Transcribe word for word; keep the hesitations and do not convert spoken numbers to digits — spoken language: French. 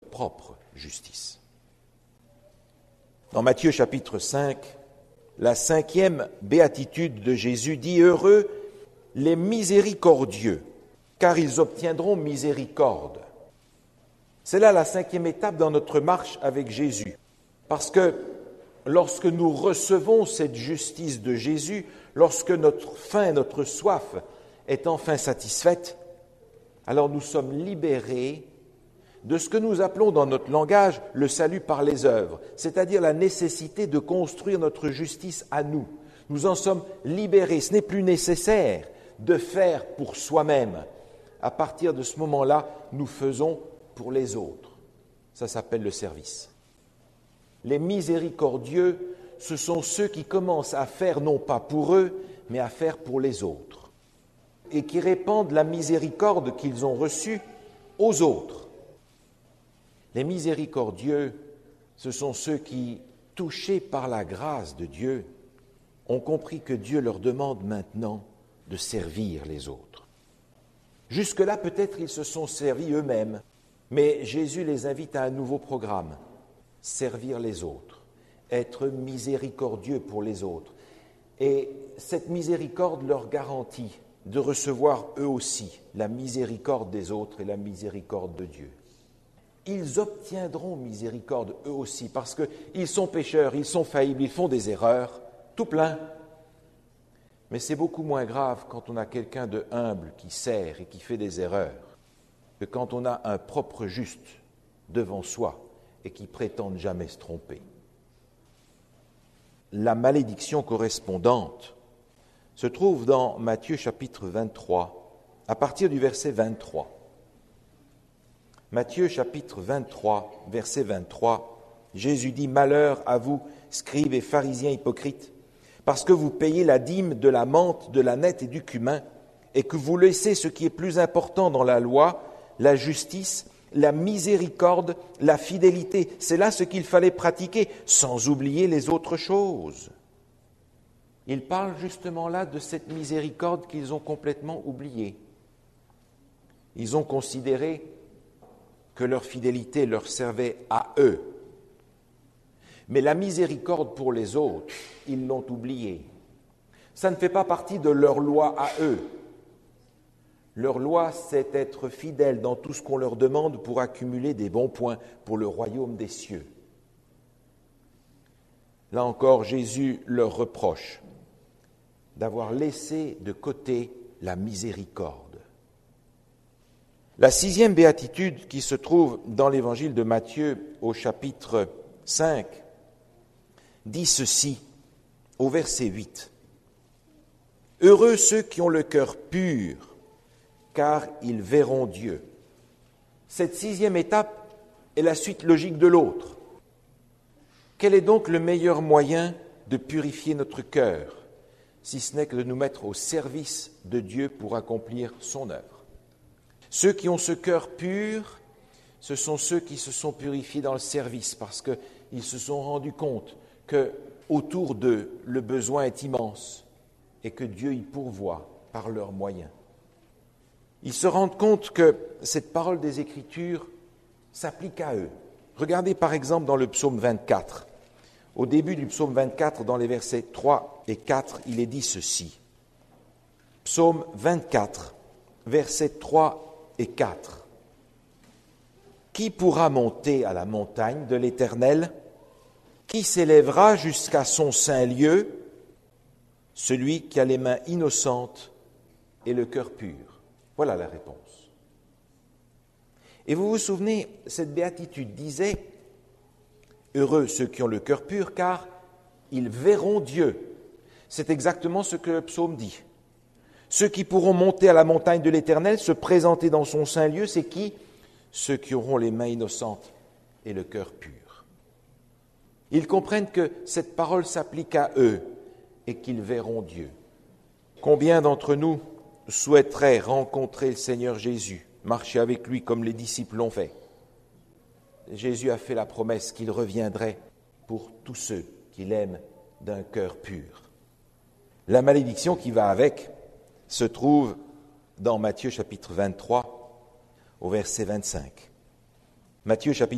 propre justice. Dans Matthieu chapitre cinq, la cinquième béatitude de Jésus dit « Heureux les miséricordieux, car ils obtiendront miséricorde ». C'est là la cinquième étape dans notre marche avec Jésus. Parce que lorsque nous recevons cette justice de Jésus, lorsque notre faim, notre soif est enfin satisfaite, alors nous sommes libérés de ce que nous appelons dans notre langage le salut par les œuvres, c'est-à-dire la nécessité de construire notre justice à nous. Nous en sommes libérés. Ce n'est plus nécessaire de faire pour soi-même. À partir de ce moment-là, nous faisons pour les autres. Ça s'appelle le service. Les miséricordieux, ce sont ceux qui commencent à faire non pas pour eux, mais à faire pour les autres. Et qui répandent la miséricorde qu'ils ont reçue aux autres. Les miséricordieux, ce sont ceux qui, touchés par la grâce de Dieu, ont compris que Dieu leur demande maintenant de servir les autres. Jusque-là, peut-être ils se sont servis eux-mêmes, mais Jésus les invite à un nouveau programme, servir les autres, être miséricordieux pour les autres. Et cette miséricorde leur garantit de recevoir eux aussi la miséricorde des autres et la miséricorde de Dieu. Ils obtiendront miséricorde eux aussi, parce qu'ils sont pécheurs, ils sont faillibles, ils font des erreurs, tout plein. Mais c'est beaucoup moins grave quand on a quelqu'un de humble qui sert et qui fait des erreurs, que quand on a un propre juste devant soi et qui prétend ne jamais se tromper. La malédiction correspondante se trouve dans Matthieu chapitre vingt-trois, à partir du verset vingt-trois. Matthieu chapitre vingt-trois, verset vingt-trois, Jésus dit « Malheur à vous, scribes et pharisiens hypocrites, parce que vous payez la dîme de la menthe, de la nette et du cumin, et que vous laissez ce qui est plus important dans la loi, la justice, la miséricorde, la fidélité. C'est là ce qu'il fallait pratiquer, sans oublier les autres choses. » Il parle justement là de cette miséricorde qu'ils ont complètement oubliée. Ils ont considéré que leur fidélité leur servait à eux. Mais la miséricorde pour les autres, ils l'ont oubliée. Ça ne fait pas partie de leur loi à eux. Leur loi, c'est être fidèle dans tout ce qu'on leur demande pour accumuler des bons points pour le royaume des cieux. Là encore, Jésus leur reproche d'avoir laissé de côté la miséricorde. La sixième béatitude qui se trouve dans l'évangile de Matthieu au chapitre cinq dit ceci au verset huit. « Heureux ceux qui ont le cœur pur, car ils verront Dieu. » Cette sixième étape est la suite logique de l'autre. Quel est donc le meilleur moyen de purifier notre cœur, si ce n'est que de nous mettre au service de Dieu pour accomplir son œuvre? Ceux qui ont ce cœur pur, ce sont ceux qui se sont purifiés dans le service, parce qu'ils se sont rendus compte que autour d'eux, le besoin est immense et que Dieu y pourvoit par leurs moyens. Ils se rendent compte que cette parole des Écritures s'applique à eux. Regardez par exemple dans le psaume vingt-quatre. Au début du psaume vingt-quatre, dans les versets trois et quatre, il est dit ceci. Psaume vingt-quatre, versets trois et quatre. « Qui pourra monter à la montagne de l'Éternel ? Qui s'élèvera jusqu'à son saint lieu ? Celui qui a les mains innocentes et le cœur pur. » Voilà la réponse. Et vous vous souvenez, cette béatitude disait « Heureux ceux qui ont le cœur pur, car ils verront Dieu. » C'est exactement ce que le psaume dit. Ceux qui pourront monter à la montagne de l'Éternel, se présenter dans son saint lieu, c'est qui ? Ceux qui auront les mains innocentes et le cœur pur. Ils comprennent que cette parole s'applique à eux et qu'ils verront Dieu. Combien d'entre nous souhaiteraient rencontrer le Seigneur Jésus, marcher avec lui comme les disciples l'ont fait ? Jésus a fait la promesse qu'il reviendrait pour tous ceux qui l'aiment d'un cœur pur. La malédiction qui va avec se trouve dans Matthieu chapitre vingt-trois au verset vingt-cinq. Matthieu chapitre